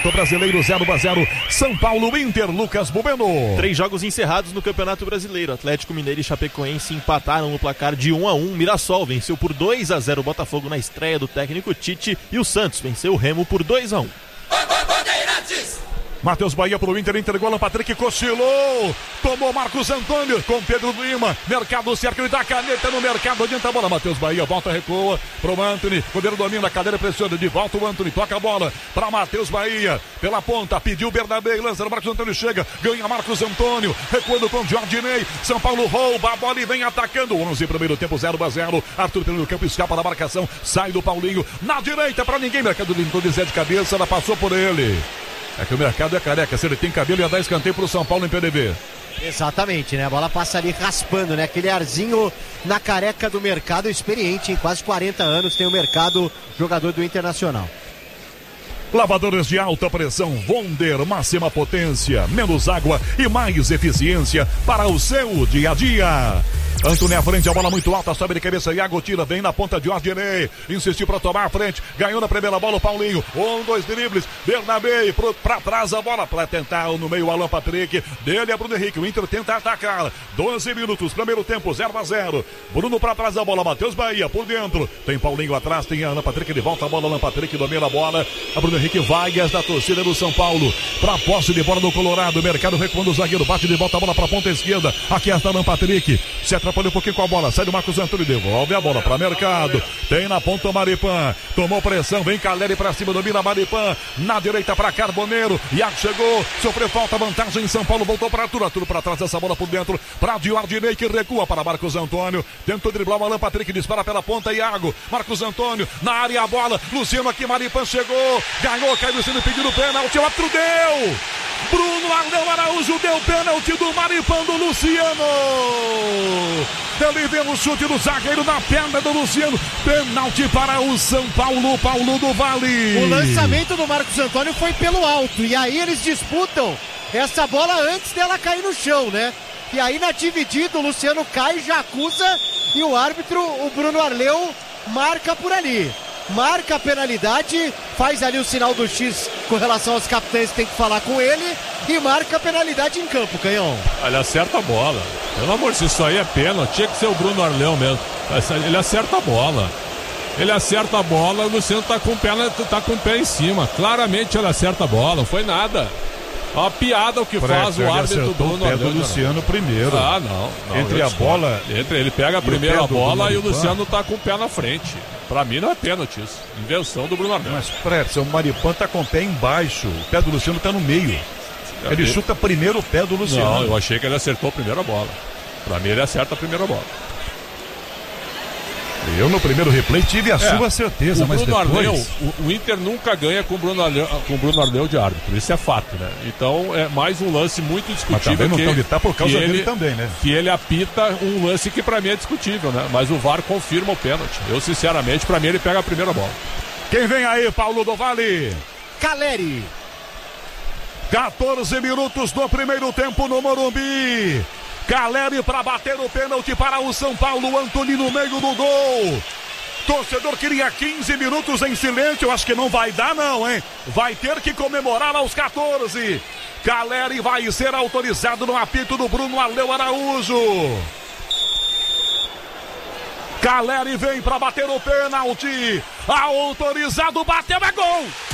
Brasileiro 0-0, São Paulo Inter, Lucas Bubeno. 3 jogos encerrados no Campeonato Brasileiro. Atlético Mineiro e Chapecoense empataram no placar de 1-1. Mirassol venceu por 2-0 o Botafogo na estreia do técnico Tite e o Santos venceu o Remo por 2-1. Matheus Bahia pro Inter, entregou Alan Patrick, cochilou, tomou Marcos Antônio com Pedro Lima, mercado cerca, ele dá caneta no mercado, adianta a bola, Matheus Bahia, volta, recua pro Antony, goleiro domina, cadeira pressiona, de volta o Antony, toca a bola pra Matheus Bahia, pela ponta, pediu o Bernabé, lança, Marcos Antônio chega, ganha Marcos Antônio, recuando com Jordinei, São Paulo rouba a bola e vem atacando, 11 primeiro tempo, 0-0, Arthur pelo campo, escapa da marcação, sai do Paulinho, na direita pra ninguém, mercado limpou de Zé de cabeça, ela passou por ele. É que o mercado é careca, se ele tem cabelo ia dar escanteio pro São Paulo em PDV. Exatamente, né? A bola passa ali raspando, né? Aquele arzinho na careca do mercado, experiente, em quase 40 anos tem o mercado, jogador do Internacional. Lavadores de alta pressão Wonder, máxima potência, menos água e mais eficiência para o seu dia a dia. Antônio à frente, a bola muito alta, sobe de cabeça, Iago tira, vem na ponta de Ordinei, insistiu para tomar a frente, ganhou na primeira bola o Paulinho, 2 dribles, Bernabé para trás a bola, para tentar no meio o Alan Patrick, dele é Bruno Henrique, o Inter tenta atacar, 12 minutos, primeiro tempo, 0-0, Bruno para trás da bola, Matheus Bahia por dentro, tem Paulinho atrás, tem Alan Patrick, de volta a bola, Alan Patrick domina a bola, a Bruno Henrique Vargas da torcida do São Paulo, para posse de bola do Colorado, mercado recuando o zagueiro, bate de volta a bola para a ponta esquerda, aqui está Alan Patrick, se atrapalhou um pouquinho com a bola, sai do Marcos Antônio, devolve a bola para Mercado, tem na ponta o Maripan, tomou pressão, vem Caleri para cima, domina Maripan, na direita para Carboneiro, Iago chegou, sofreu falta, vantagem em São Paulo, voltou para Arthur para trás dessa bola por dentro, para Diordinei que recua para Marcos Antônio, tentou driblar o Alan Patrick, dispara pela ponta, Iago, Marcos Antônio, na área a bola, Luciano aqui, Maripan chegou, ganhou, caiu Luciano pedindo pênalti, o árbitro deu! Bruno Arleu Araújo deu pênalti do Maripan do Luciano. Ele vê o chute do zagueiro na perna do Luciano. Pênalti para o São Paulo, Paulo do Vale. O lançamento do Marcos Antônio foi pelo alto. E aí eles disputam essa bola antes dela cair no chão, né? E aí na dividida o Luciano cai, já acusa. E o árbitro, o Bruno Arleu, marca por ali. Marca a penalidade, faz ali o sinal do X com relação aos capitães que tem que falar com ele e marca a penalidade em campo, Canhão. Ele acerta a bola. Pelo amor de Deus, isso aí é pênalti, tinha que ser o Bruno Arleu mesmo. Ele acerta a bola. Ele acerta a bola, o Luciano tá com o pé em cima. Claramente ele acerta a bola, não foi nada. É uma piada o que faz o árbitro Bruno Arleu. O Luciano primeiro. Não. Entre a bola. Ele pega a primeira bola e o Luciano tá com o pé na frente. Pra mim não é pênalti isso. Invenção do Bruno Arleu. Mas, Fred, o Maripan tá com o pé embaixo. O pé do Luciano tá no meio. Ele chuta primeiro o pé do Luciano. Não, eu achei que ele acertou a primeira bola. Pra mim ele acerta a primeira bola. Eu no primeiro replay tive a sua certeza, mas Bruno depois... Arleu, o Inter nunca ganha com o Bruno Arleu de árbitro, isso é fato, né? Então é mais um lance muito discutível. Mas também não estão de por causa dele também, né? Que ele apita um lance que pra mim é discutível, né? Mas o VAR confirma o pênalti. Eu sinceramente, pra mim ele pega a primeira bola. Quem vem aí, Paulo do Vale? Caleri. 14 minutos do primeiro tempo no Morumbi. Caleri para bater o pênalti para o São Paulo, Antony no meio do gol. Torcedor queria 15 minutos em silêncio, acho que não vai dar não, hein? Vai ter que comemorar aos 14. Caleri vai ser autorizado no apito do Bruno Arleu Araújo. Caleri vem para bater o pênalti. Autorizado, bateu, é gol!